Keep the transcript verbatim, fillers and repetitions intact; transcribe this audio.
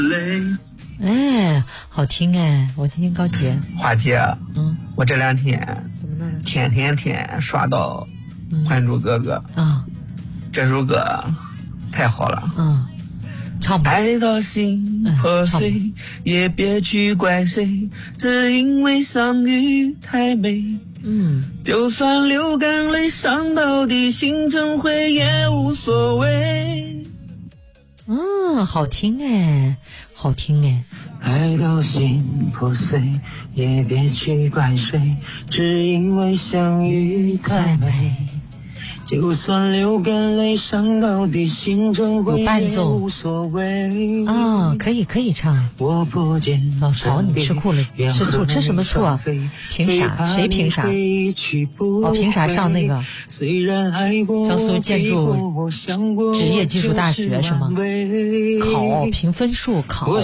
哎，好听哎，我听听高洁。 华姐， 嗯， 我这两天怎么了？ 天天天刷到《还珠格格》 啊， 这首歌太好了。 嗯，唱吧。 爱到心破碎，嗯、也别去怪谁，只因为相遇太美。 嗯， 就算流干泪伤到底，心成灰也无所谓。 嗯，好听哎，好听哎。 爱到心破碎，也别去怪谁，只因为相遇太美。就算流干泪伤到底，心成灰也无所谓。 啊，可以可以唱。 我不见老曹，你吃苦了，吃素吃什么素啊？凭啥？谁凭啥？哦，凭啥上那个江苏建筑职业技术大学是吗？考凭分数考。